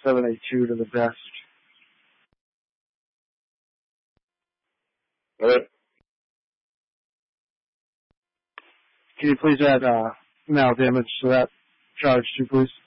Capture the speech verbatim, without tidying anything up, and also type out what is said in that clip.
seven eight two to the desk. All right. Can you please add uh, mal damage to that charge too, please?